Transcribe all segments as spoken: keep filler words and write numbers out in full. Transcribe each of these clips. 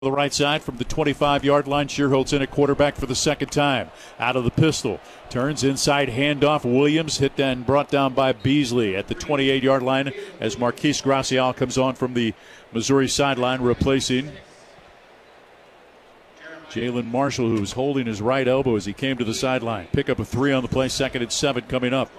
The right side from the twenty-five-yard line. Shearholtz in at quarterback for the second time. Out of the pistol. Turns inside, handoff. Williams hit and brought down by Beasley at the twenty-eight-yard line as Marquise Gracial comes on from the Missouri sideline, replacing Jalen Marshall, who was holding his right elbow as he came to the sideline. Pick up a three on the play, second and seven coming up.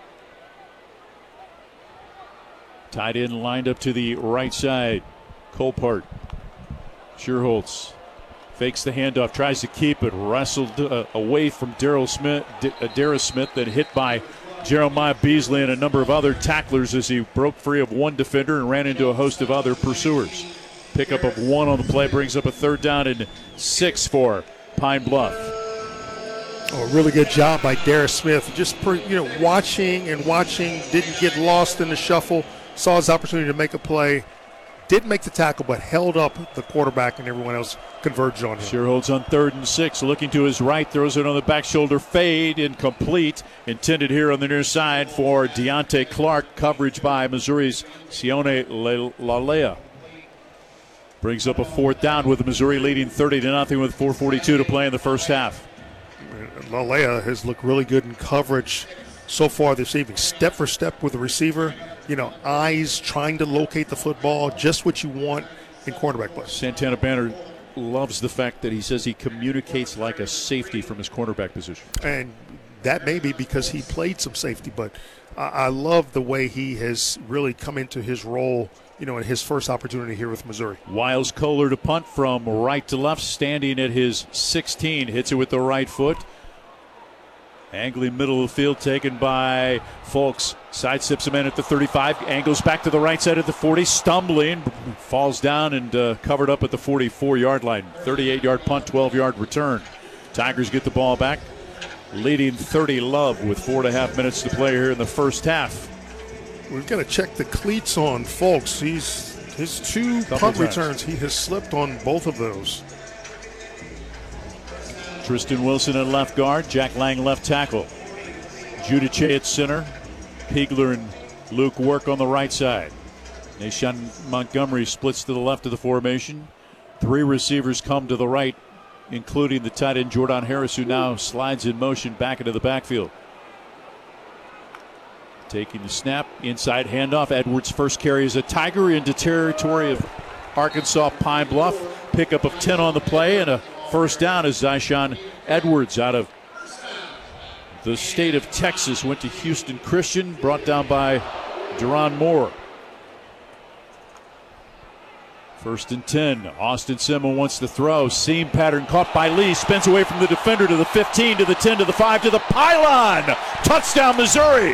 Tight end lined up to the right side. Colpart. Shearholtz fakes the handoff, tries to keep it, wrestled uh, away from Darryl Smith, D- uh, Darius Smith, then hit by Jeremiah Beasley and a number of other tacklers as he broke free of one defender and ran into a host of other pursuers. Pickup of one on the play brings up a third down and six for Pine Bluff. Oh, a really good job by Darius Smith. Just per, you know, watching and watching, didn't get lost in the shuffle, saw his opportunity to make a play. Didn't make the tackle, but held up the quarterback and everyone else converged on him. Shearholtz on third and six, looking to his right, throws it on the back shoulder, fade, incomplete. Intended here on the near side for Deontay Clark. Coverage by Missouri's Sione Lalea. Brings up a fourth down with Missouri leading thirty to nothing with four forty-two to play in the first half. Lalea has looked really good in coverage so far this evening. Step for step with the receiver. You know, eyes trying to locate the football, just what you want in cornerback play. Santana Banner loves the fact that he says he communicates like a safety from his cornerback position. And that may be because he played some safety, but I, I love the way he has really come into his role, you know, in his first opportunity here with Missouri. Wiles Kohler to punt from right to left, standing at his sixteen, hits it with the right foot. Angling middle of the field, taken by Folks. Sidesteps a man at the thirty-five. Angles back to the right side at the forty. Stumbling. Falls down and uh, covered up at the forty-four-yard line. thirty-eight-yard punt, twelve-yard return. Tigers get the ball back. Leading thirty Love with four and a half minutes to play here in the first half. We've got to check the cleats on Folks. He's his two Couple punt times. returns. He has slipped on both of those. Tristan Wilson at left guard. Jack Lang left tackle. Giudice at center. Pigler and Luke Work on the right side. Nashawn Montgomery splits to the left of the formation. Three receivers come to the right, including the tight end Jordan Harris, who now slides in motion back into the backfield. Taking the snap, inside handoff. Edwards' first carry is a Tiger into territory of Arkansas Pine Bluff. Pickup of ten on the play and a first down as Zyshawn Edwards out of the state of Texas went to Houston Christian, brought down by Deron Moore. First and ten. Austin Simmons wants to throw. Seam pattern caught by Lee. Spins away from the defender to the fifteen, to the ten, to the five, to the pylon. Touchdown, Missouri.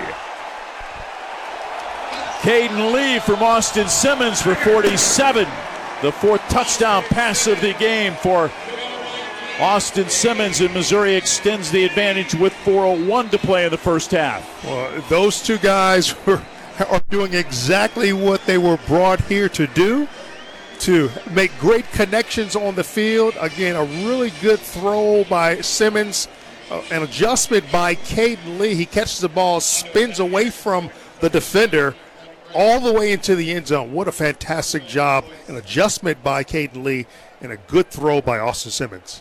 Caden Lee from Austin Simmons for forty-seven. The fourth touchdown pass of the game for Austin Simmons, and Missouri extends the advantage with four oh one to play in the first half. Well, those two guys were, are doing exactly what they were brought here to do, to make great connections on the field. Again, a really good throw by Simmons, uh, an adjustment by Caden Lee. He catches the ball, spins away from the defender, all the way into the end zone. What a fantastic job. An adjustment by Caden Lee and a good throw by Austin Simmons.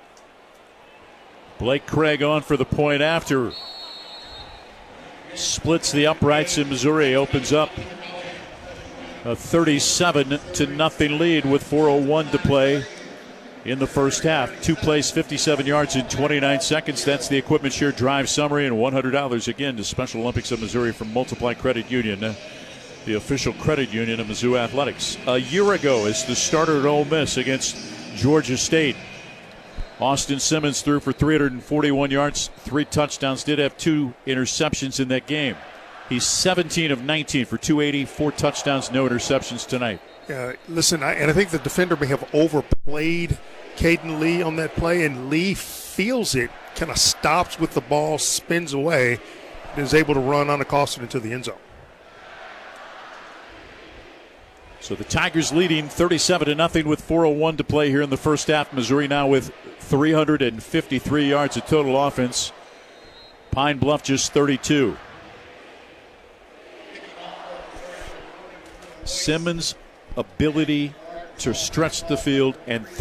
Blake Craig on for the point after. Splits the uprights in Missouri. Opens up a thirty-seven to nothing lead with four oh one to play in the first half. Two plays, fifty-seven yards in twenty-nine seconds. That's the Equipment Share Drive summary, and one hundred dollars again to Special Olympics of Missouri from Multiply Credit Union, uh, the official credit union of Mizzou Athletics. A year ago, as the starter at Ole Miss against Georgia State, Austin Simmons threw for three hundred forty-one yards, three touchdowns, did have two interceptions in that game. He's seventeen of nineteen for two eighty, four touchdowns, no interceptions tonight. Uh, listen, I, and I think the defender may have overplayed Caden Lee on that play, and Lee feels it, kind of stops with the ball, spins away, and is able to run unaccosted into the end zone. So the Tigers leading thirty-seven to nothing with four oh one to play here in the first half. Missouri now with three hundred fifty-three yards of total offense. Pine Bluff just thirty-two. Simmons' ability to stretch the field and